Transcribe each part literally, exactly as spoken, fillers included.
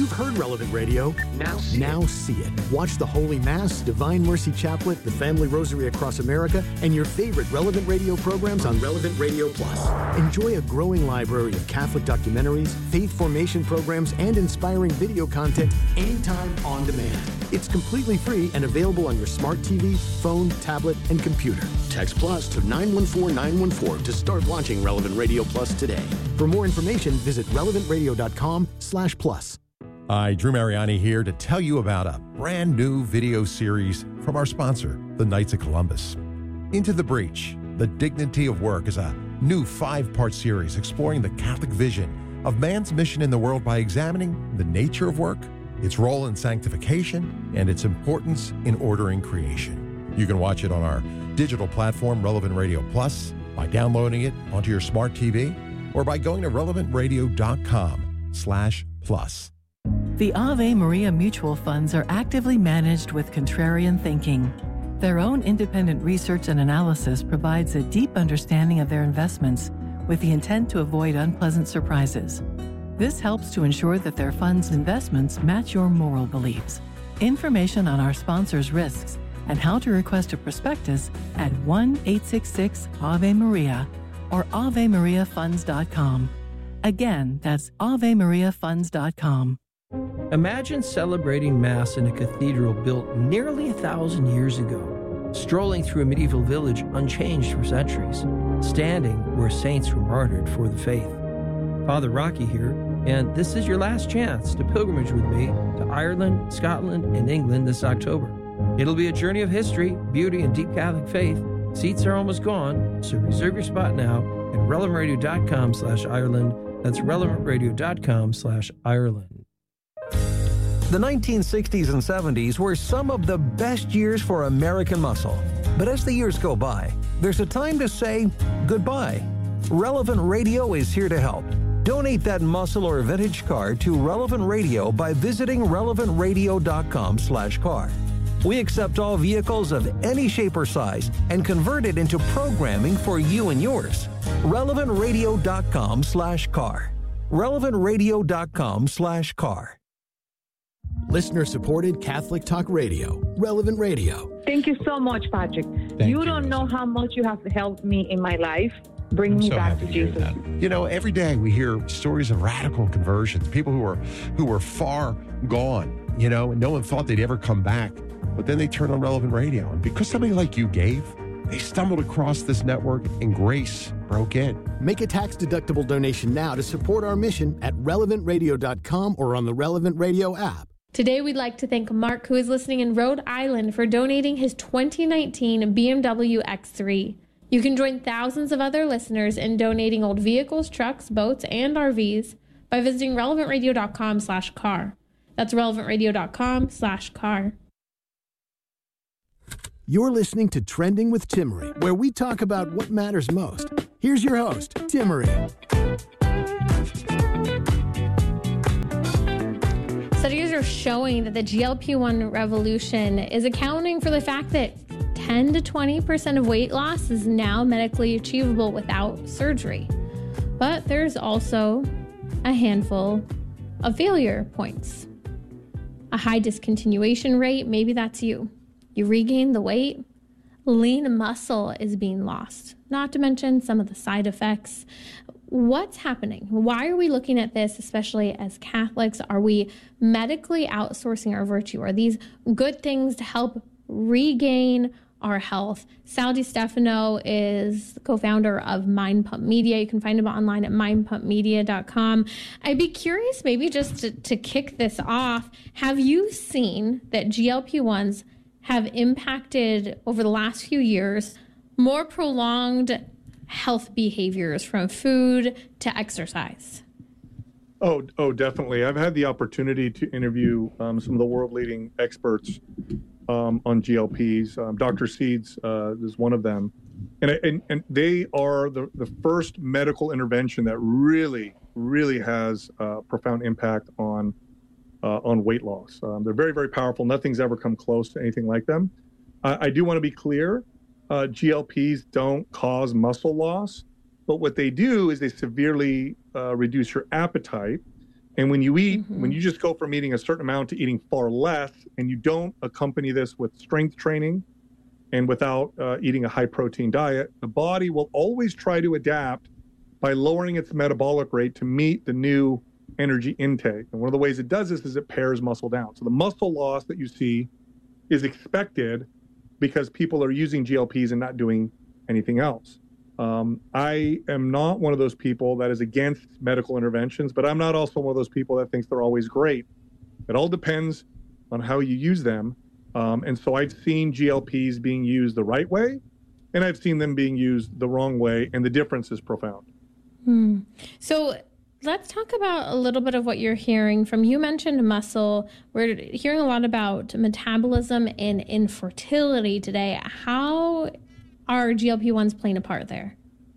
You've heard Relevant Radio. Now see Now it. see it. Watch the Holy Mass, Divine Mercy Chaplet, the Family Rosary Across America, and your favorite Relevant Radio programs on Relevant Radio Plus. Enjoy a growing library of Catholic documentaries, faith formation programs, and inspiring video content anytime on demand. It's completely free and available on your smart T V, phone, tablet, and computer. Text Plus to nine one four nine one four to start launching Relevant Radio Plus today. For more information, visit relevant radio dot com slash plus. Hi, Drew Mariani here to tell you about a brand new video series from our sponsor, the Knights of Columbus. Into the Breach, The Dignity of Work is a new five-part series exploring the Catholic vision of man's mission in the world by examining the nature of work, its role in sanctification, and its importance in ordering creation. You can watch it on our digital platform, Relevant Radio Plus, by downloading it onto your smart T V, or by going to relevant radio dot com slash plus. The Ave Maria mutual funds are actively managed with contrarian thinking. Their own independent research and analysis provides a deep understanding of their investments with the intent to avoid unpleasant surprises. This helps to ensure that their funds' investments match your moral beliefs. Information on our sponsors' risks and how to request a prospectus at one eight six six Ave Maria or ave maria funds dot com. Again, that's ave maria funds dot com. Imagine celebrating Mass in a cathedral built nearly a thousand years ago, strolling through a medieval village unchanged for centuries, standing where saints were martyred for the faith. Father Rocky here, and this is your last chance to pilgrimage with me to Ireland, Scotland, and England this October. It'll be a journey of history, beauty, and deep Catholic faith. Seats are almost gone, so reserve your spot now at relevant radio dot com slash Ireland. That's relevant radio dot com slash Ireland. The nineteen sixties and seventies were some of the best years for American muscle. But as the years go by, there's a time to say goodbye. Relevant Radio is here to help. Donate that muscle or vintage car to Relevant Radio by visiting relevant radio dot com slash car. We accept all vehicles of any shape or size and convert it into programming for you and yours. relevant radio dot com slash car. relevant radio dot com slash car. Listener-supported Catholic Talk Radio, Relevant Radio. Thank you so much, Patrick. Thank you you, don't know Rosa. how much you have helped me in my life. Bring I'm me so back happy to hear Jesus. that. You know, every day we hear stories of radical conversions, people who are who were far gone, you know, and no one thought they'd ever come back. But then they turned on Relevant Radio. And because somebody like you gave, they stumbled across this network and grace broke in. Make a tax-deductible donation now to support our mission at relevant radio dot com or on the Relevant Radio app. Today, we'd like to thank Mark, who is listening in Rhode Island, for donating his twenty nineteen B M W X three. You can join thousands of other listeners in donating old vehicles, trucks, boats, and R Vs by visiting relevant radio dot com slash car. That's relevant radio dot com slash car. You're listening to Trending with Timmery, where we talk about what matters most. Here's your host, Timmery. Studies are showing that the G L P one revolution is accounting for the fact that ten to twenty percent of weight loss is now medically achievable without surgery. But there's also a handful of failure points. A high discontinuation rate, maybe that's you. You regain the weight, lean muscle is being lost, not to mention some of the side effects. What's happening? Why are we looking at this, especially as Catholics? Are we medically outsourcing our virtue? Are these good things to help regain our health? Sal DiStefano is the co-founder of Mind Pump Media. You can find him online at mind pump media dot com. I'd be curious, maybe just to, to kick this off, have you seen that G L P ones have impacted over the last few years more prolonged health behaviors from food to exercise? Oh, oh, definitely. I've had the opportunity to interview um, some of the world-leading experts um, on G L Ps. Um, Doctor Seeds uh, is one of them. And, and, and they are the, the first medical intervention that really, really has a profound impact on uh, on weight loss. Um, they're very, very powerful. Nothing's ever come close to anything like them. Uh, I do want to be clear. Uh, G L Ps don't cause muscle loss, but what they do is they severely uh, reduce your appetite And when you eat, Mm-hmm. when you just go from eating a certain amount to eating far less, and you don't accompany this with strength training and without uh, eating a high protein diet, the body will always try to adapt by lowering its metabolic rate to meet the new energy intake. And one of the ways it does this is it pares muscle down. So the muscle loss that you see is expected because people are using G L Ps and not doing anything else. Um, I am not one of those people that is against medical interventions, but I'm not also one of those people that thinks they're always great. It all depends on how you use them. Um, and so I've seen G L Ps being used the right way, and I've seen them being used the wrong way, and the difference is profound. Hmm. So let's talk about a little bit of what you're hearing from. You mentioned muscle. We're hearing a lot about metabolism and infertility today. How are G L P ones playing a part there?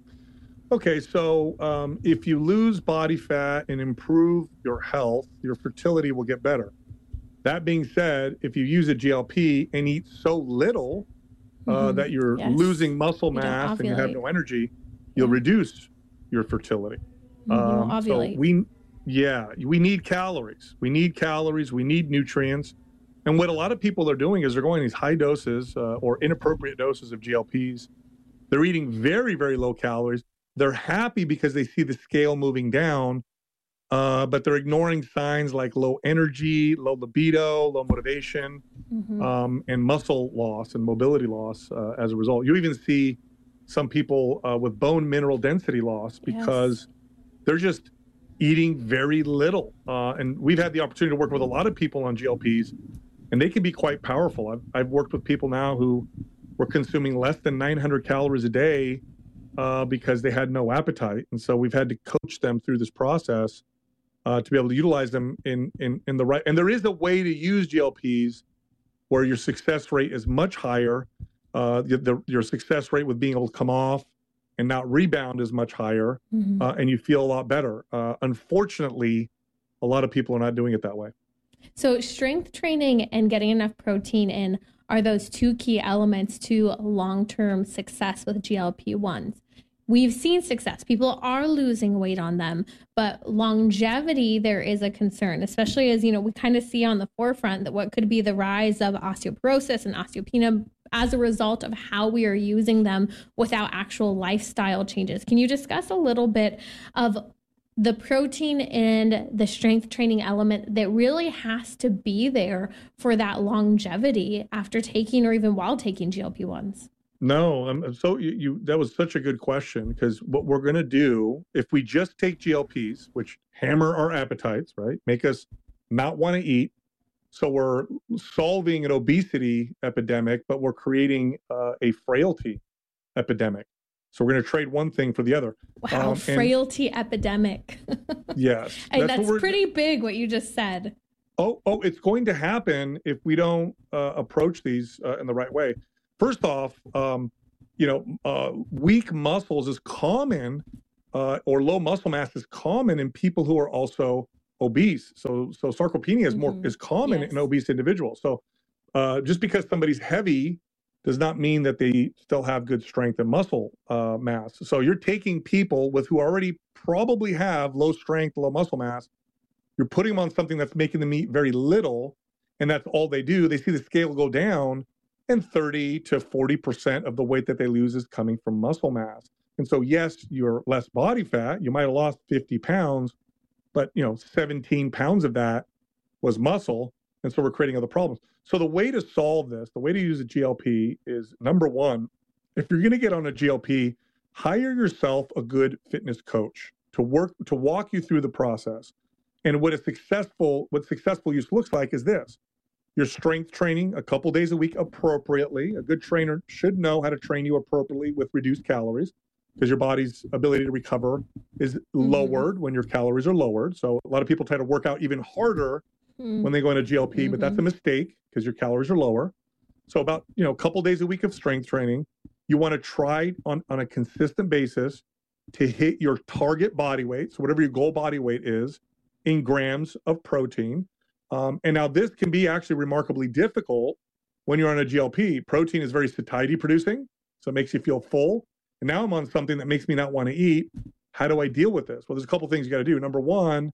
Okay, so um, if you lose body fat and improve your health, your fertility will get better. That being said, if you use a G L P and eat so little uh, Mm-hmm. that you're Yes. looking muscle You don't mass and you have ovulate. no energy, you'll reduce your fertility. You won't Um, so ovulate. we, yeah, we need calories. We need calories. We need nutrients. And what a lot of people are doing is they're going these high doses uh, or inappropriate doses of G L Ps. They're eating very, very low calories. They're happy because they see the scale moving down, uh, but they're ignoring signs like low energy, low libido, low motivation, Mm-hmm. um, and muscle loss and mobility loss uh, as a result. You even see some people uh, with bone mineral density loss because they're just eating very little. Uh, and we've had the opportunity to work with a lot of people on G L Ps, and they can be quite powerful. I've, I've worked with people now who were consuming less than nine hundred calories a day uh, because they had no appetite. And so we've had to coach them through this process uh, to be able to utilize them in, in, in the right. And there is a way to use G L Ps where your success rate is much higher. Uh, the, the, your success rate with being able to come off and not rebound is much higher, Mm-hmm. uh, and you feel a lot better. Uh, unfortunately, a lot of people are not doing it that way. So strength training and getting enough protein in are those two key elements to long-term success with G L P ones. We've seen success. People are losing weight on them, but longevity, there is a concern, especially as, you know, we kind of see on the forefront that what could be the rise of osteoporosis and osteopenia as a result of how we are using them without actual lifestyle changes. Can you discuss a little bit of the protein and the strength training element that really has to be there for that longevity after taking or even while taking G L P ones? No, um, so you, you that was such a good question, because what we're going to do if we just take G L Ps, which hammer our appetites, right, make us not want to eat, so we're solving an obesity epidemic, but we're creating uh, a frailty epidemic. So we're going to trade one thing for the other. Wow, Um, and- frailty epidemic. Yes, And what that's we're- pretty big what you just said. Oh, oh, it's going to happen if we don't uh, approach these uh, in the right way. First off, um, you know, uh, weak muscles is common, uh, or low muscle mass is common in people who are also obese. So, so sarcopenia is more Mhm. is common Yes. in obese individuals. So, uh, just because somebody's heavy does not mean that they still have good strength and muscle uh, mass. So, you're taking people with who already probably have low strength, low muscle mass. You're putting them on something that's making them eat very little, and that's all they do. They see the scale go down, and thirty to forty percent of the weight that they lose is coming from muscle mass. And so, yes, you're less body fat. You might have lost fifty pounds, but you know, seventeen pounds of that was muscle. And so we're creating other problems. So the way to solve this, the way to use a G L P is, number one, if you're going to get on a G L P, hire yourself a good fitness coach to work, to walk you through the process. And what a successful, what successful use looks like is this. Your strength training a couple days a week appropriately. A good trainer should know how to train you appropriately with reduced calories, because your body's ability to recover is lowered when your calories are lowered. So a lot of people try to work out even harder Mm. when they go into G L P, but that's a mistake because your calories are lower. So about, you know, a couple days a week of strength training. You want to try on, on a consistent basis to hit your target body weight. So whatever your goal body weight is in grams of protein. Um, and now this can be actually remarkably difficult when you're on a G L P. Protein is very satiety producing, so it makes you feel full. And now I'm on something that makes me not want to eat. How do I deal with this? Well, there's a couple things you got to do. Number one,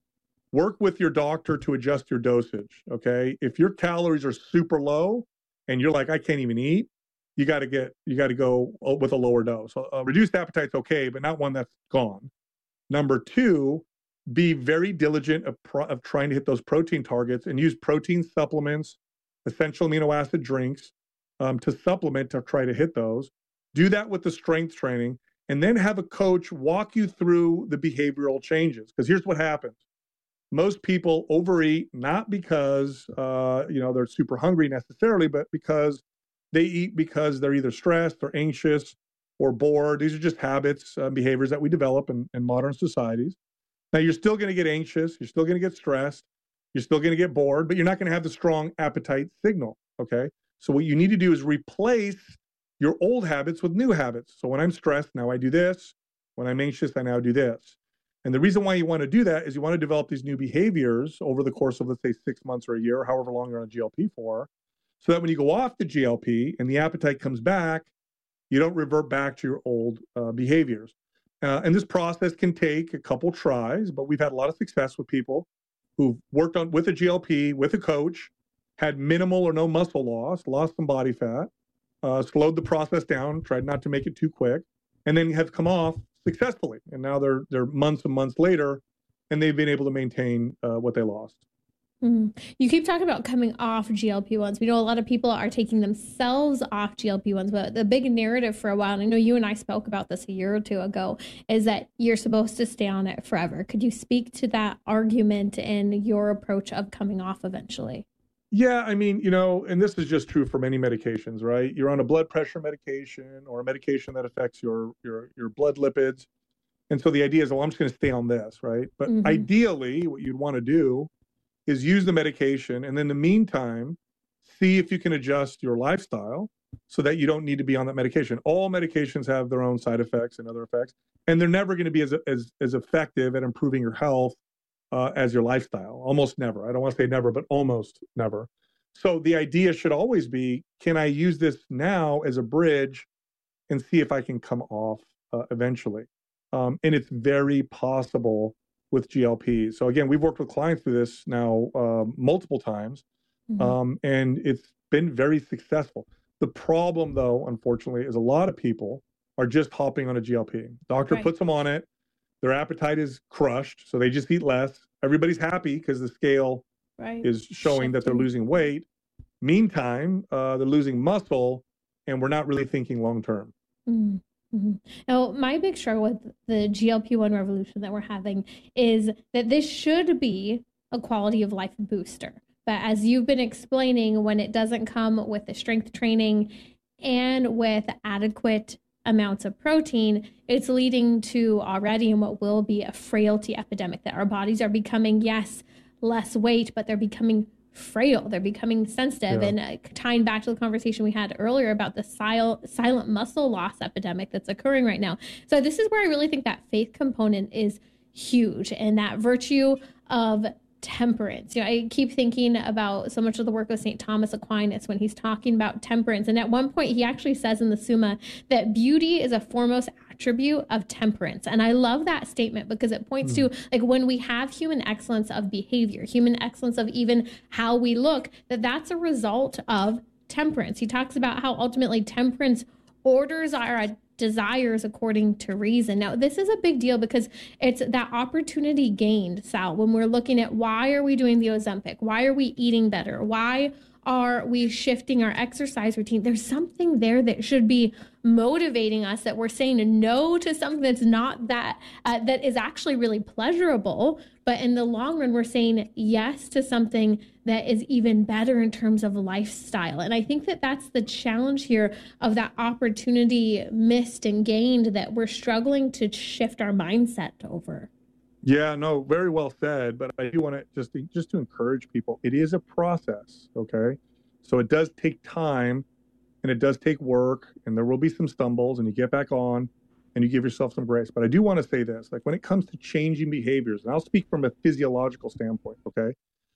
work with your doctor to adjust your dosage. Okay. If your calories are super low and you're like, I can't even eat, you got to get, you got to go with a lower dose. A reduced appetite's okay, but not one that's gone. Number two, be very diligent of, pro- of trying to hit those protein targets and use protein supplements, essential amino acid drinks um, to supplement to try to hit those. Do that with the strength training, and then have a coach walk you through the behavioral changes. Because here's what happens. Most people overeat, not because uh, you know they're super hungry necessarily, but because they eat because they're either stressed or anxious or bored. These are just habits, uh, behaviors that we develop in, in modern societies. Now, you're still going to get anxious. You're still going to get stressed. You're still going to get bored, but you're not going to have the strong appetite signal, okay? So what you need to do is replace your old habits with new habits. So when I'm stressed, now I do this. When I'm anxious, I now do this. And the reason why you want to do that is you want to develop these new behaviors over the course of, let's say, six months or a year, or however long you're on a G L P for, so that when you go off the G L P and the appetite comes back, you don't revert back to your old uh, behaviors. Uh, and this process can take a couple tries, but we've had a lot of success with people who've worked on with a G L P, with a coach, had minimal or no muscle loss, lost some body fat, uh, slowed the process down, tried not to make it too quick, and then have come off successfully. And now they're they're months and months later, and they've been able to maintain uh, what they lost. Mm-hmm. You keep talking about coming off G L P ones. We know a lot of people are taking themselves off G L P ones, but the big narrative for a while, and I know you and I spoke about this a year or two ago, is that you're supposed to stay on it forever. Could you speak to that argument and your approach of coming off eventually? Yeah, I mean, you know, and this is just true for many medications, right? You're on a blood pressure medication or a medication that affects your your your blood lipids. And so the idea is, well, I'm just going to stay on this, right? But mm-hmm. ideally, what you'd want to do is use the medication, and in the meantime, see if you can adjust your lifestyle so that you don't need to be on that medication. All medications have their own side effects and other effects, and they're never going to be as as as effective at improving your health uh, as your lifestyle. Almost never. I don't want to say never, but almost never. So the idea should always be, can I use this now as a bridge and see if I can come off uh, eventually? Um, and it's very possible with G L Ps. So again, we've worked with clients through this now uh, multiple times, mm-hmm. um, and it's been very successful. The problem, though, unfortunately, is a lot of people are just hopping on a G L P. Doctor right. puts them on it. Their appetite is crushed, so they just eat less. Everybody's happy because the scale right. is showing Shifting. that they're losing weight. Meantime, uh, they're losing muscle, and we're not really thinking long term. Mm-hmm. Mm-hmm. Now, my big struggle with the G L P one revolution that we're having is that this should be a quality of life booster. But as you've been explaining, when it doesn't come with the strength training and with adequate amounts of protein, it's leading to already in what will be a frailty epidemic, that our bodies are becoming, yes, less weight, but they're becoming frail. They're becoming sensitive. Yeah. And uh, tying back to the conversation we had earlier about the sil- silent muscle loss epidemic that's occurring right now. So this is where I really think that faith component is huge, and that virtue of temperance. You know, I keep thinking about so much of the work of Saint Thomas Aquinas when he's talking about temperance. And at one point, he actually says in the Summa that beauty is a foremost attribute of temperance. And I love that statement because it points mm. to, like, when we have human excellence of behavior, human excellence of even how we look, that that's a result of temperance. He talks about how ultimately temperance orders our desires according to reason. Now, this is a big deal because it's that opportunity gained, Sal, when we're looking at why are we doing the Ozempic? Why are we eating better? Why are we shifting our exercise routine? There's something there that should be motivating us, that we're saying no to something that's not that, uh, that is actually really pleasurable. But in the long run, we're saying yes to something that is even better in terms of lifestyle. And I think that that's the challenge here of that opportunity missed and gained that we're struggling to shift our mindset over. Yeah, no, very well said. But I do want to just, just to encourage people, it is a process, okay? So it does take time and it does take work, and there will be some stumbles, and you get back on and you give yourself some grace. But I do want to say this, like when it comes to changing behaviors, and I'll speak from a physiological standpoint, okay?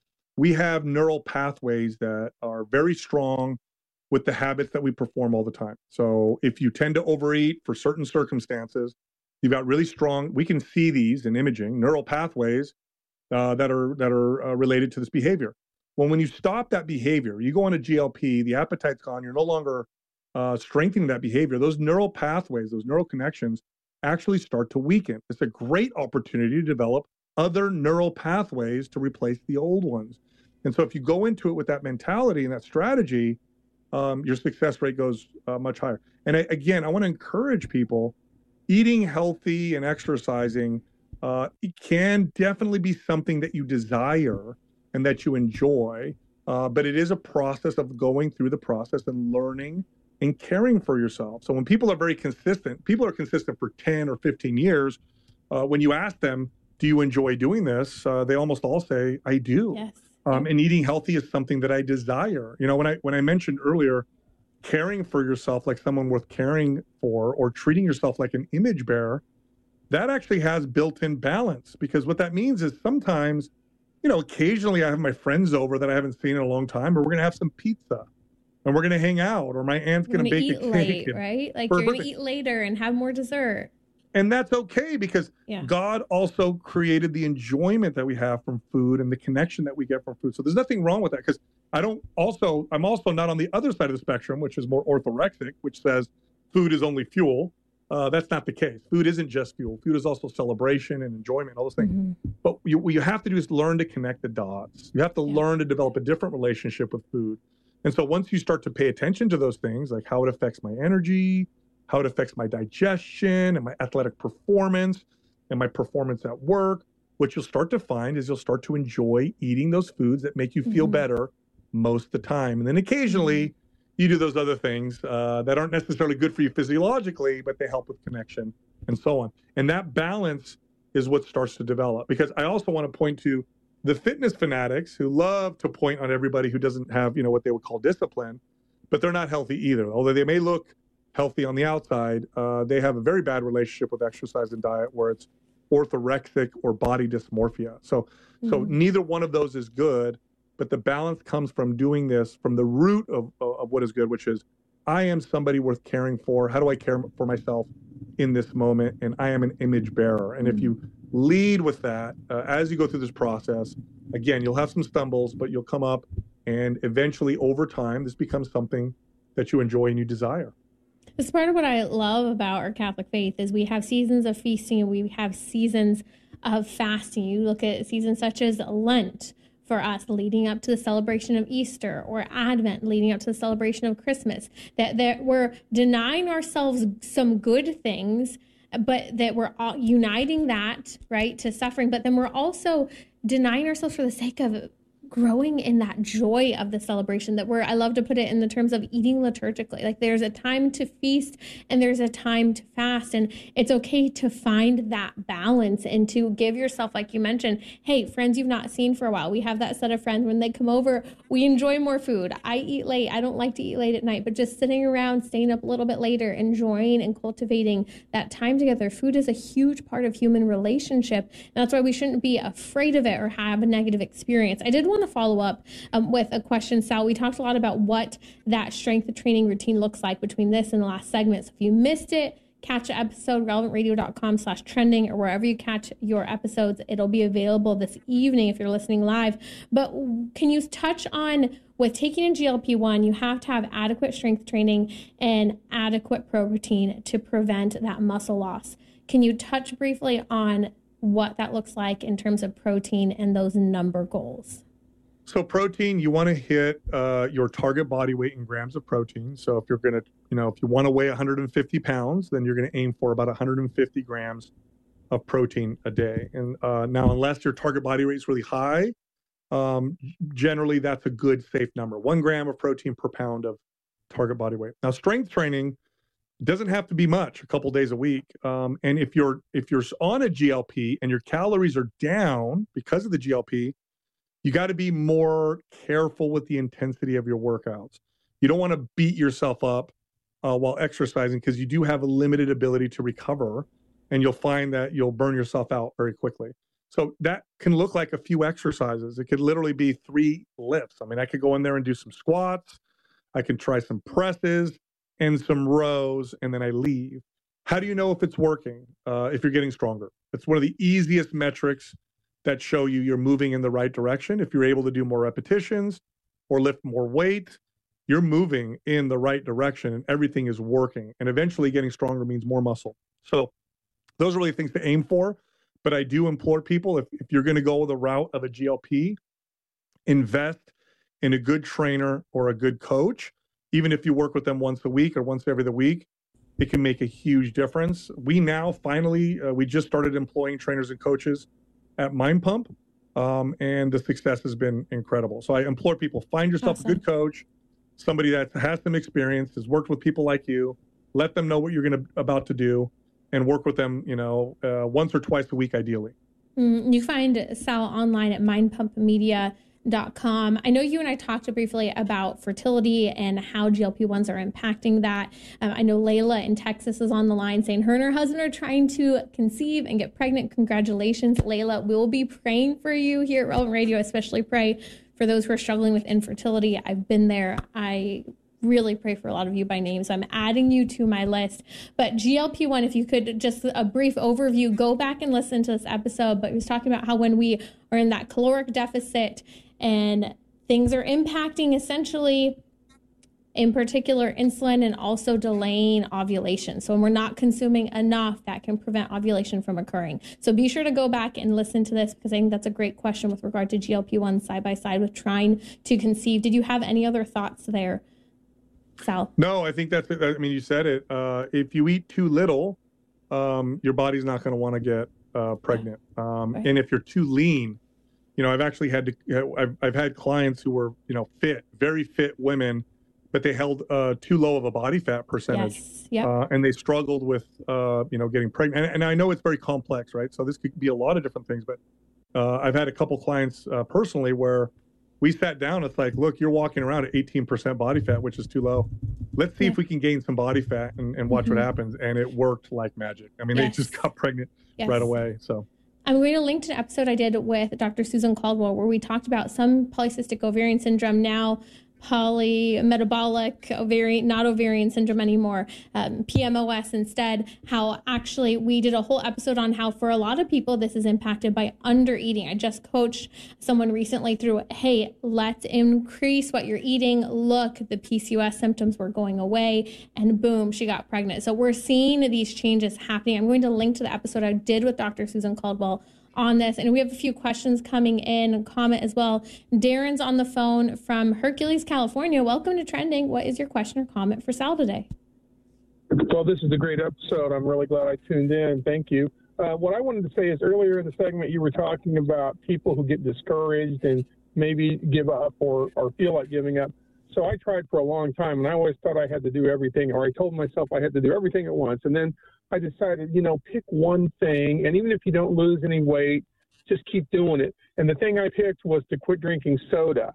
We have neural pathways that are very strong with the habits that we perform all the time. So if you tend to overeat for certain circumstances, you've got really strong, we can see these in imaging, neural pathways uh, that are that are uh, related to this behavior. Well, when you stop that behavior, you go on a G L P, the appetite's gone, you're no longer uh, strengthening that behavior. Those neural pathways, those neural connections actually start to weaken. It's a great opportunity to develop other neural pathways to replace the old ones. And so if you go into it with that mentality and that strategy, um, your success rate goes uh, much higher. And I, again, I want to encourage people, eating healthy and exercising uh, it can definitely be something that you desire and that you enjoy, uh, but it is a process of going through the process and learning and caring for yourself. So when people are very consistent, people are consistent for ten or fifteen years. Uh, when you ask them, do you enjoy doing this? Uh, they almost all say, I do. Yes. Um, and eating healthy is something that I desire. You know, when I when I mentioned earlier, caring for yourself like someone worth caring for, or treating yourself like an image bearer, that actually has built-in balance. Because what that means is sometimes, you know, occasionally I have my friends over that I haven't seen in a long time, or we're going to have some pizza and we're going to hang out, or my aunt's going to bake eat a cake. late, and, right? Like you're going to eat later and have more dessert. And that's okay, because Yeah. God also created the enjoyment that we have from food and the connection that we get from food. So there's nothing wrong with that, because I don't also, I'm also not on the other side of the spectrum, which is more orthorexic, which says food is only fuel. Uh, that's not the case. Food isn't just fuel. Food is also celebration and enjoyment, all those things. Mm-hmm. But you, what you have to do is learn to connect the dots. You have to Yeah. learn to develop a different relationship with food. And so once you start to pay attention to those things, like how it affects my energy, how it affects my digestion and my athletic performance and my performance at work, what you'll start to find is you'll start to enjoy eating those foods that make you feel Mhm. better most of the time. And then occasionally you do those other things uh, that aren't necessarily good for you physiologically, but they help with connection and so on. And that balance is what starts to develop. Because I also want to point to the fitness fanatics who love to point on everybody who doesn't have, you know, what they would call discipline, but they're not healthy either. Although they may look healthy on the outside, uh, they have a very bad relationship with exercise and diet, where it's orthorexic or body dysmorphia. So, mm-hmm. so neither one of those is good, but the balance comes from doing this from the root of, of what is good, which is I am somebody worth caring for. How do I care for myself in this moment? And I am an image bearer. And mm-hmm. if you lead with that, uh, as you go through this process, again, you'll have some stumbles, but you'll come up, and eventually over time, this becomes something that you enjoy and you desire. It's part of what I love about our Catholic faith is we have seasons of feasting and we have seasons of fasting. You look at seasons such as Lent for us, leading up to the celebration of Easter, or Advent leading up to the celebration of Christmas, that, that we're denying ourselves some good things, but that we're all uniting that, right, to suffering. But then we're also denying ourselves for the sake of growing in that joy of the celebration, that we're, I love to put it in the terms of eating liturgically. Like there's a time to feast and there's a time to fast. And it's okay to find that balance and to give yourself, like you mentioned, hey, friends you've not seen for a while. We have that set of friends when they come over, we enjoy more food. I eat late. I don't like to eat late at night, but just sitting around, staying up a little bit later, enjoying and cultivating that time together. Food is a huge part of human relationship. And that's why we shouldn't be afraid of it or have a negative experience. I did want to follow up um, with a question, Sal. We talked a lot about what that strength training routine looks like between this and the last segment. So if you missed it, catch the episode, relevant radio dot com slash trending, or wherever you catch your episodes. It'll be available this evening if you're listening live. But can you touch on, with taking a G L P one, you have to have adequate strength training and adequate protein to prevent that muscle loss. Can you touch briefly on what that looks like in terms of protein and those number goals? So protein, you want to hit uh, your target body weight in grams of protein. So if you're going to, you know, if you want to weigh one hundred fifty pounds, then you're going to aim for about one hundred fifty grams of protein a day. And uh, now, unless your target body weight is really high, um, generally that's a good, safe number. One gram of protein per pound of target body weight. Now, strength training doesn't have to be much, a couple days a week. Um, and if you're if you're on a G L P and your calories are down because of the G L P, you got to be more careful with the intensity of your workouts. You don't want to beat yourself up uh, while exercising, because you do have a limited ability to recover, and you'll find that you'll burn yourself out very quickly. So that can look like a few exercises. It could literally be three lifts. I mean, I could go in there and do some squats. I can try some presses and some rows, and then I leave. How do you know if it's working, uh, if you're getting stronger? It's one of the easiest metrics that show you you're moving in the right direction. If you're able to do more repetitions or lift more weight, you're moving in the right direction and everything is working. And eventually getting stronger means more muscle. So those are really things to aim for. But I do implore people, if, if you're going to go the route of a G L P, invest in a good trainer or a good coach. Even if you work with them once a week or once every other week, it can make a huge difference. We now finally, uh, we just started employing trainers and coaches at Mind Pump, um, and the success has been incredible. So I implore people, find yourself awesome. a good coach, somebody that has some experience, has worked with people like you, let them know what you're going to about to do, and work with them, you know, uh, once or twice a week, ideally. Mm, you find Sal online at mind pump media dot com. I know you and I talked briefly about fertility and how G L P ones are impacting that. Um, I know Layla in Texas is on the line saying her and her husband are trying to conceive and get pregnant. Congratulations, Layla. We'll be praying for you here at Relevant Radio, especially pray for those who are struggling with infertility. I've been there. I really pray for a lot of you by name, so I'm adding you to my list. But G L P one, if you could just a brief overview, go back and listen to this episode. But he was talking about how when we are in that caloric deficit and things are impacting essentially, in particular, insulin and also delaying ovulation. So when we're not consuming enough, that can prevent ovulation from occurring. So be sure to go back and listen to this, because I think that's a great question with regard to G L P one side by side with trying to conceive. Did you have any other thoughts there, Sal? No, I think that's, I mean, you said it. Uh, if you eat too little, um, your body's not going to want to get uh, pregnant. Um, right. And if you're too lean, you know, I've actually had to, I've, I've had clients who were, you know, fit, very fit women, but they held uh, too low of a body fat percentage. Yes. Yep. Uh, and they struggled with, uh, you know, getting pregnant. And, and I know it's very complex, right? So this could be a lot of different things, but uh, I've had a couple clients uh, personally where we sat down. It's like, look, you're walking around at eighteen percent body fat, which is too low. Let's see yeah. if we can gain some body fat and, and watch mm-hmm. what happens. And it worked like magic. I mean, yes. they just got pregnant yes. right away. So I'm going to link to an episode I did with Doctor Susan Caldwell where we talked about some polycystic ovarian syndrome, now polymetabolic ovarian, not ovarian syndrome anymore, um, P M O S instead, how actually we did a whole episode on how for a lot of people this is impacted by under eating. I just coached someone recently through, hey, let's increase what you're eating. Look, the P C O S symptoms were going away, and boom, she got pregnant. So we're seeing these changes happening. I'm going to link to the episode I did with Doctor Susan Caldwell on this, and we have a few questions coming in, a comment as well. Darren's on the phone from Hercules, California. Welcome to Trending. What is your question or comment for Sal today? Well, this is a great episode. I'm really glad I tuned in. Thank you. Uh, what I wanted to say is earlier in the segment you were talking about people who get discouraged and maybe give up or, or feel like giving up. So I tried for a long time, and I always thought I had to do everything, or I told myself I had to do everything at once. And then I decided, you know, pick one thing, and even if you don't lose any weight, just keep doing it. And the thing I picked was to quit drinking soda.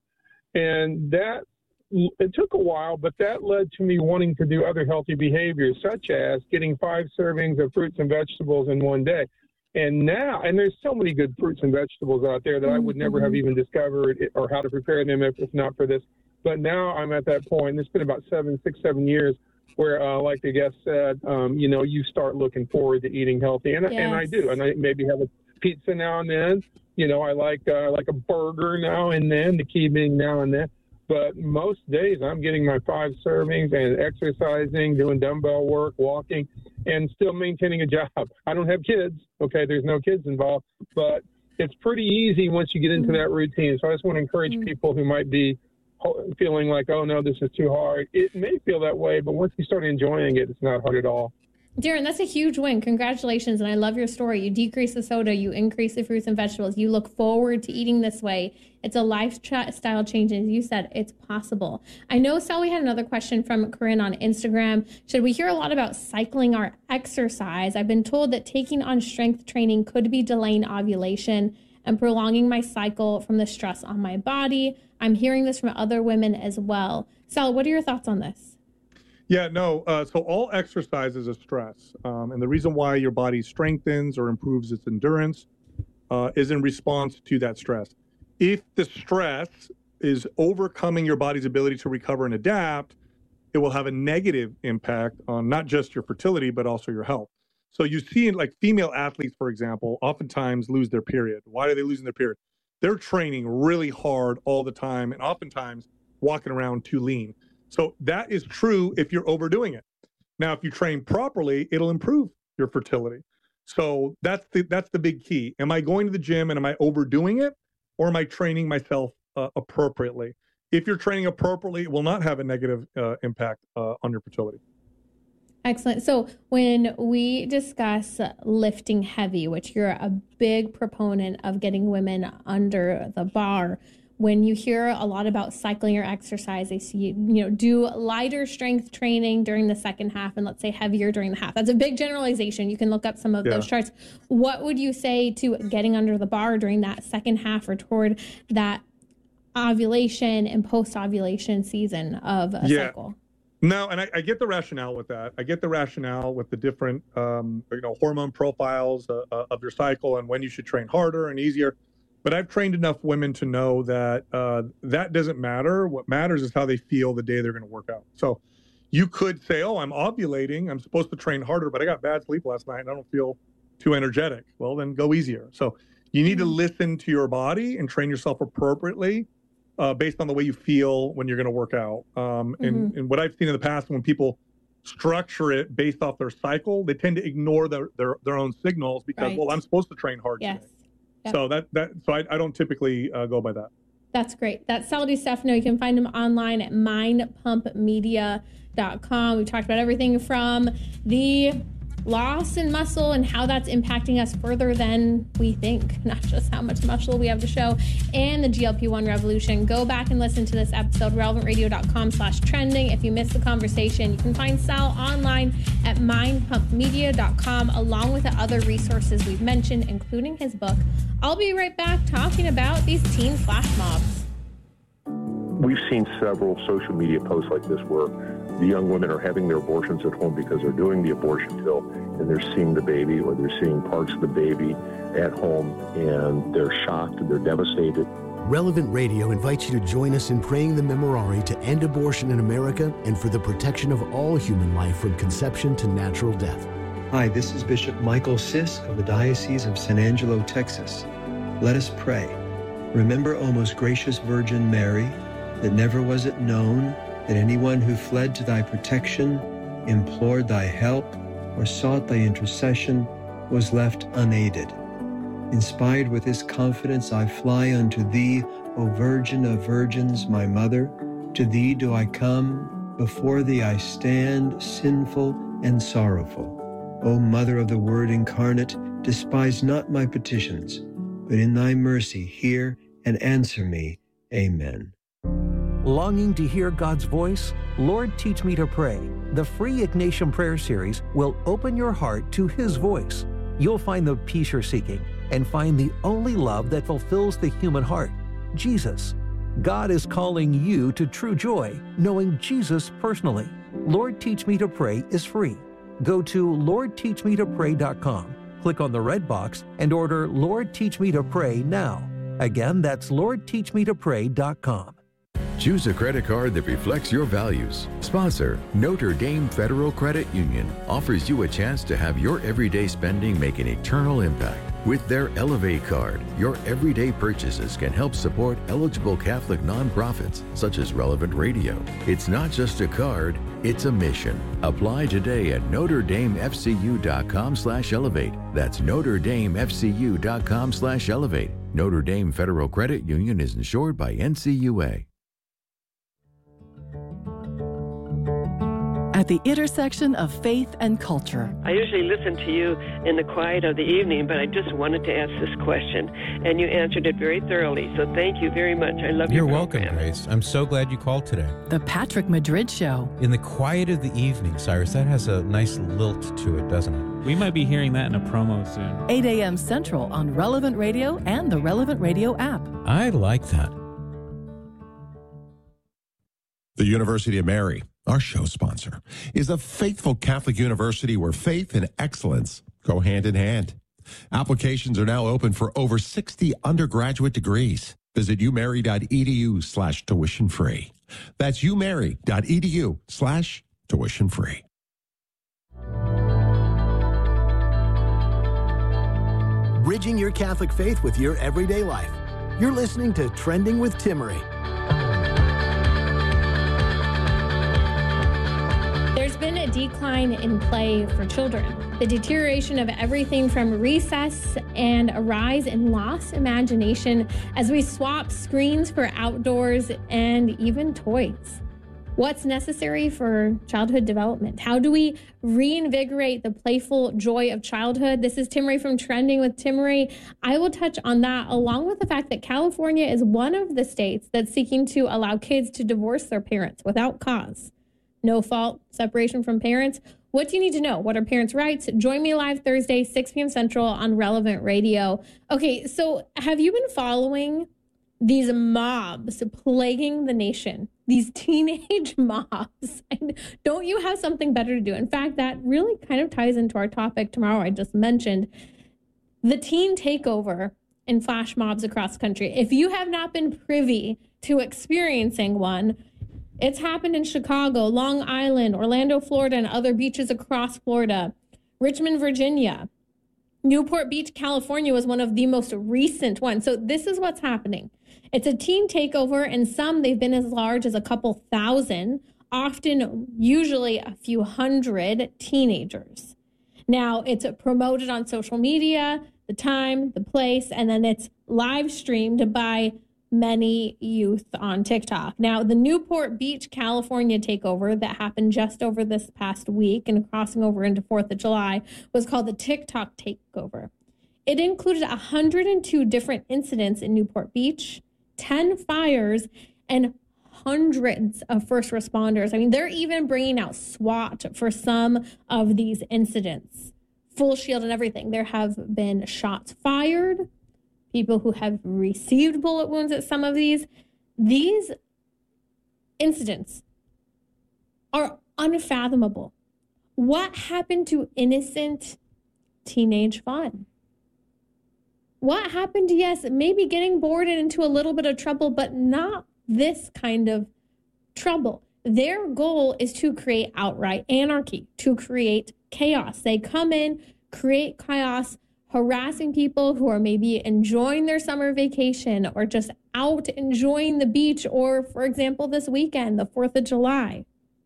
And that, it took a while, but that led to me wanting to do other healthy behaviors, such as getting five servings of fruits and vegetables in one day. And now, and there's so many good fruits and vegetables out there that mm-hmm. I would never have even discovered it, or how to prepare them if it's not for this. But now I'm at that point, and it's been about seven, six, seven years, where, uh, like the guest said, um, you know, you start looking forward to eating healthy, and, yes. and I do, and I maybe have a pizza now and then. You know, I like uh, like a burger now and then, the key being now and then. But most days I'm getting my five servings and exercising, doing dumbbell work, walking, and still maintaining a job. I don't have kids. Okay, there's no kids involved, but it's pretty easy once you get into that routine. So I just want to encourage mm-hmm. people who might be feeling like, oh, no, this is too hard. It may feel that way, but once you start enjoying it, it's not hard at all. Darren, that's a huge win. Congratulations. And I love your story. You decrease the soda, you increase the fruits and vegetables. You look forward to eating this way. It's a lifestyle change. And as you said, it's possible. I know, Sal, we had another question from Corinne on Instagram. Should we hear a lot about cycling our exercise? I've been told that taking on strength training could be delaying ovulation and prolonging my cycle from the stress on my body. I'm hearing this from other women as well. Sal, what are your thoughts on this? Yeah, no. Uh, so all exercise is a stress. Um, and the reason why your body strengthens or improves its endurance uh, is in response to that stress. If the stress is overcoming your body's ability to recover and adapt, it will have a negative impact on not just your fertility, but also your health. So you see, like female athletes, for example, oftentimes lose their period. Why are they losing their period? They're training really hard all the time and oftentimes walking around too lean. So that is true if you're overdoing it. Now, if you train properly, it'll improve your fertility. So that's the that's the big key. Am I going to the gym and am I overdoing it, or am I training myself uh, appropriately? If you're training appropriately, it will not have a negative uh, impact uh, on your fertility. Excellent. So when we discuss lifting heavy, which you're a big proponent of getting women under the bar, when you hear a lot about cycling or exercise, they see you, you know, do lighter strength training during the second half and let's say heavier during the half. That's a big generalization. You can look up some of yeah. those charts. What would you say to getting under the bar during that second half or toward that ovulation and post-ovulation season of a yeah. cycle? No, and I, I get the rationale with that. I get the rationale with the different, um, you know, hormone profiles uh, uh, of your cycle and when you should train harder and easier. But I've trained enough women to know that uh, that doesn't matter. What matters is how they feel the day they're going to work out. So you could say, oh, I'm ovulating. I'm supposed to train harder, but I got bad sleep last night and I don't feel too energetic. Well, then go easier. So you need to listen to your body and train yourself appropriately uh, based on the way you feel when you're going to work out. Um, and, mm-hmm. and what I've seen in the past, when people structure it based off their cycle, they tend to ignore their, their, their own signals because, right. well, I'm supposed to train hard yes. today. Yep. So that that so I, I don't typically uh, go by that. That's great. That's Sal DiStefano. You can find him online at mind pump media dot com. We've talked about everything from the loss in muscle and how that's impacting us further than we think, not just how much muscle we have to show, and the G L P one revolution. Go back and listen to this episode, relevant radio dot com slash trending. If you missed the conversation, you can find Sal online at mind pump media dot com, along with the other resources we've mentioned, including his book. I'll be right back talking about these teen flash mobs. We've seen several social media posts like this where the young women are having their abortions at home because they're doing the abortion pill and they're seeing the baby or they're seeing parts of the baby at home and they're shocked and they're devastated. Relevant Radio invites you to join us in praying the Memorare to end abortion in America and for the protection of all human life from conception to natural death. Hi, this is Bishop Michael Sisk of the Diocese of San Angelo, Texas. Let us pray. Remember, O most gracious Virgin Mary, that never was it known that anyone who fled to thy protection, implored thy help, or sought thy intercession was left unaided. Inspired with this confidence, I fly unto thee, O Virgin of Virgins, my Mother. To thee do I come, before thee I stand, sinful and sorrowful. O Mother of the Word incarnate, despise not my petitions, but in thy mercy hear and answer me. Amen. Longing to hear God's voice? Lord, Teach Me to Pray. The free Ignatian Prayer Series will open your heart to His voice. You'll find the peace you're seeking and find the only love that fulfills the human heart, Jesus. God is calling you to true joy, knowing Jesus personally. Lord, Teach Me to Pray is free. Go to lord teach me to pray dot com, click on the red box, and order Lord, Teach Me to Pray now. Again, that's lord teach me to pray dot com. Choose a credit card that reflects your values. Sponsor, Notre Dame Federal Credit Union, offers you a chance to have your everyday spending make an eternal impact. With their Elevate card, your everyday purchases can help support eligible Catholic nonprofits, such as Relevant Radio. It's not just a card, it's a mission. Apply today at notre dame f c u dot com slash elevate. That's notre dame f c u dot com slash elevate. Notre Dame Federal Credit Union is insured by N C U A. At the intersection of faith and culture. I usually listen to you in the quiet of the evening, but I just wanted to ask this question, and you answered it very thoroughly, so thank you very much. I love You're your welcome, program. Grace. I'm so glad you called today. The Patrick Madrid Show. In the quiet of the evening, Cyrus, that has a nice lilt to it, doesn't it? We might be hearing that in a promo soon. eight a.m. Central on Relevant Radio and the Relevant Radio app. I like that. The University of Mary, our show sponsor, is a faithful Catholic university where faith and excellence go hand in hand. Applications are now open for over sixty undergraduate degrees. Visit umary.edu slash tuition free. That's umary.edu slash tuition free. bridging your Catholic faith with your everyday life. You're listening to Trending with Timmerie. There's been a decline in play for children. The deterioration of everything from recess and a rise in lost imagination as we swap screens for outdoors and even toys. What's necessary for childhood development? How do we reinvigorate the playful joy of childhood? This is Timmerie from Trending with Timmerie. I will touch on that, along with the fact that California is one of the states that's seeking to allow kids to divorce their parents without cause. No fault separation from parents. What do you need to know? What are parents' rights? Join me live Thursday, six p.m. Central on Relevant Radio. Okay, so have you been following these mobs plaguing the nation? These teenage mobs. Don't you have something better to do? In fact, that really kind of ties into our topic tomorrow I just mentioned. The teen takeover and flash mobs across the country. If you have not been privy to experiencing one, it's happened in Chicago, Long Island, Orlando, Florida, and other beaches across Florida. Richmond, Virginia. Newport Beach, California was one of the most recent ones. So this is what's happening. It's a teen takeover, and some they've been as large as a couple thousand, often usually a few hundred teenagers. Now, it's promoted on social media, the time, the place, and then it's live streamed by many youth on TikTok. Now, the Newport Beach, California takeover that happened just over this past week and crossing over into fourth of July was called the TikTok takeover. It included one hundred two different incidents in Newport Beach, ten fires, and hundreds of first responders. I mean, they're even bringing out SWAT for some of these incidents. Full shield and everything. There have been shots fired, people who have received bullet wounds at some of these. These incidents are unfathomable. What happened to innocent teenage fun? What happened to, yes, maybe getting bored and into a little bit of trouble, but not this kind of trouble. Their goal is to create outright anarchy, to create chaos. They come in, create chaos, harassing people who are maybe enjoying their summer vacation or just out enjoying the beach, or, for example, this weekend, the fourth of July.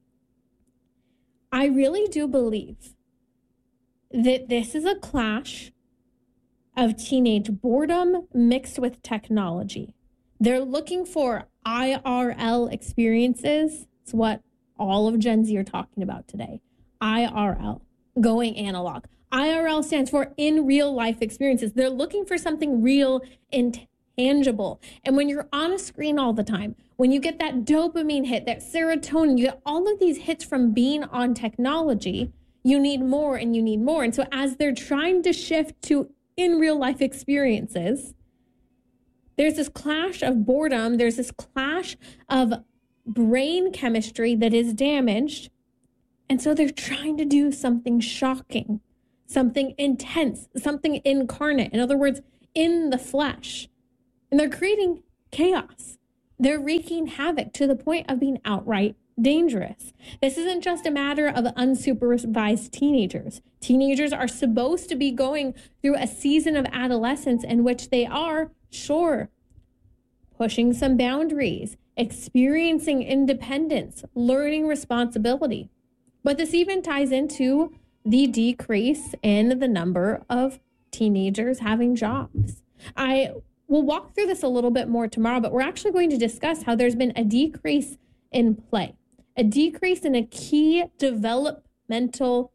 I really do believe that this is a clash of teenage boredom mixed with technology. They're looking for I R L experiences. It's what all of Gen Z are talking about today. I R L, going analog. I R L stands for in real life experiences. They're looking for something real and tangible. And when you're on a screen all the time, when you get that dopamine hit, that serotonin, you get all of these hits from being on technology, you need more and you need more. And so as they're trying to shift to in real life experiences, there's this clash of boredom. There's this clash of brain chemistry that is damaged. And so they're trying to do something shocking, something intense, something incarnate. In other words, in the flesh. And they're creating chaos. They're wreaking havoc to the point of being outright dangerous. This isn't just a matter of unsupervised teenagers. Teenagers are supposed to be going through a season of adolescence in which they are, sure, pushing some boundaries, experiencing independence, learning responsibility. But this even ties into the decrease in the number of teenagers having jobs. I will walk through this a little bit more tomorrow, but we're actually going to discuss how there's been a decrease in play, a decrease in a key developmental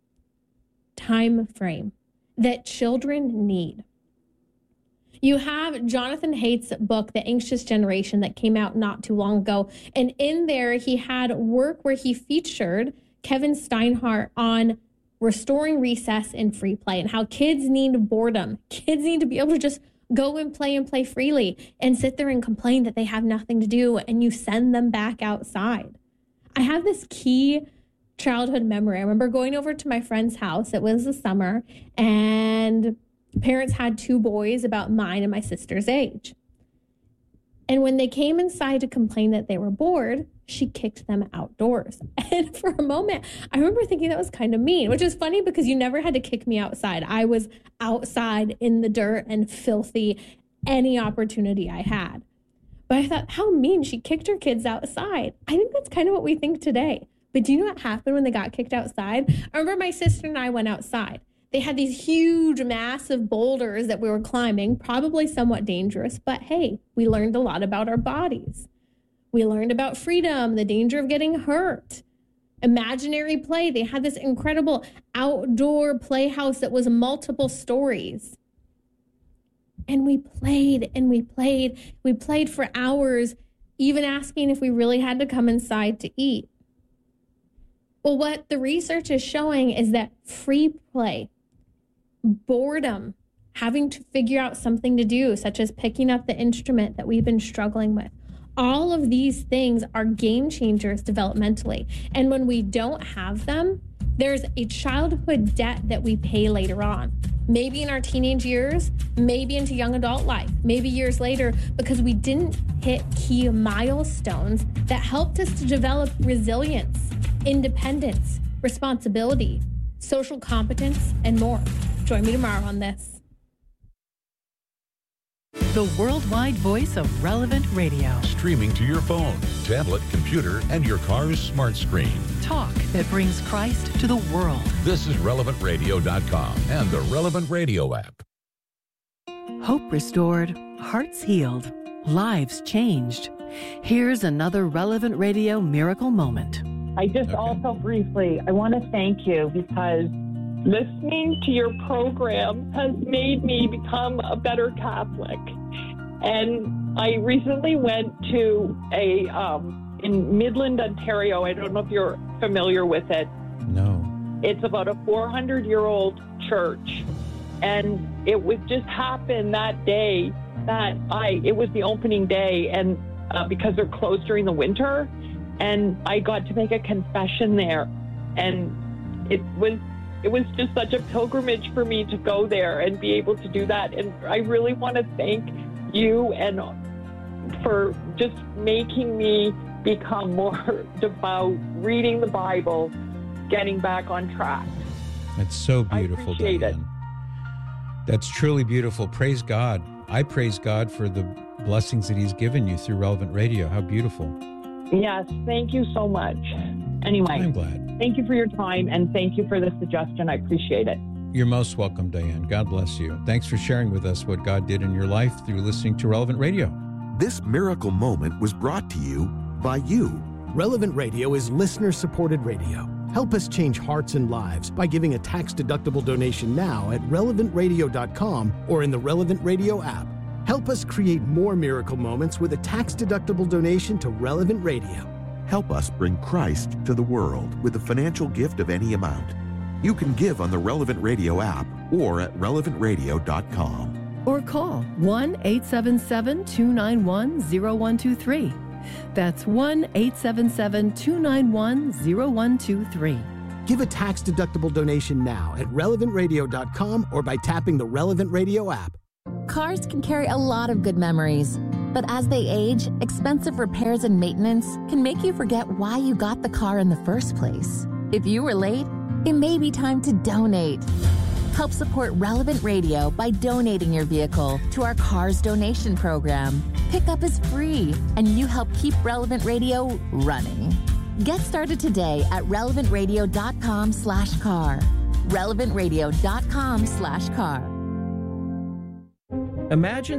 time frame that children need. You have Jonathan Haidt's book, The Anxious Generation, that came out not too long ago. And in there, he had work where he featured Kevin Steinhardt on restoring recess and free play and how kids need boredom. Kids need to be able to just go and play and play freely and sit there and complain that they have nothing to do, and you send them back outside. I have this key childhood memory. I remember going over to my friend's house. It was the summer, and parents had two boys about mine and my sister's age. And when they came inside to complain that they were bored, she kicked them outdoors. And for a moment, I remember thinking that was kind of mean, which is funny because you never had to kick me outside. I was outside in the dirt and filthy any opportunity I had. But I thought, how mean, she kicked her kids outside. I think that's kind of what we think today. But do you know what happened when they got kicked outside? I remember my sister and I went outside. They had these huge, massive boulders that we were climbing, probably somewhat dangerous, but hey, we learned a lot about our bodies. We learned about freedom, the danger of getting hurt, imaginary play. They had this incredible outdoor playhouse that was multiple stories. And we played and we played. We played for hours, even asking if we really had to come inside to eat. Well, what the research is showing is that free play, boredom, having to figure out something to do, such as picking up the instrument that we've been struggling with, all of these things are game changers developmentally. And when we don't have them, there's a childhood debt that we pay later on. Maybe in our teenage years, maybe into young adult life, maybe years later, because we didn't hit key milestones that helped us to develop resilience, independence, responsibility, social competence, and more. Join me tomorrow on this. The worldwide voice of Relevant Radio. Streaming to your phone, tablet, computer, and your car's smart screen. Talk that brings Christ to the world. This is relevant radio dot com and the Relevant Radio app. Hope restored, hearts healed, lives changed. Here's another Relevant Radio miracle moment. I just okay. also briefly, I want to thank you because listening to your program has made me become a better Catholic. And I recently went to a, um, in Midland, Ontario, I don't know if you're familiar with it. No. It's about a four hundred year old church. And it would just happen that day that I, it was the opening day and uh, because they're closed during the winter. And I got to make a confession there. And it was It was just such a pilgrimage for me to go there and be able to do that. And I really want to thank you and for just making me become more devout, reading the Bible, getting back on track. That's so beautiful, I appreciate Diane. It. That's truly beautiful. Praise God. I praise God for the blessings that He's given you through Relevant Radio. How beautiful. Yes, thank you so much. Anyway, I'm glad. Thank you for your time, and thank you for the suggestion. I appreciate it. You're most welcome, Diane. God bless you. Thanks for sharing with us what God did in your life through listening to Relevant Radio. This miracle moment was brought to you by you. Relevant Radio is listener-supported radio. Help us change hearts and lives by giving a tax-deductible donation now at relevant radio dot com or in the Relevant Radio app. Help us create more miracle moments with a tax-deductible donation to Relevant Radio. Help us bring Christ to the world with a financial gift of any amount. You can give on the Relevant Radio app or at relevant radio dot com. Or call one eight seven seven, two nine one, zero one two three. That's one eight seven seven, two nine one, zero one two three. Give a tax-deductible donation now at relevant radio dot com or by tapping the Relevant Radio app. Cars can carry a lot of good memories, but as they age, expensive repairs and maintenance can make you forget why you got the car in the first place. If you were late, it may be time to donate. Help support Relevant Radio by donating your vehicle to our Cars Donation Program. Pickup is free, and you help keep Relevant Radio running. Get started today at relevant radio dot com slash car. relevant radio dot com slash car. Imagine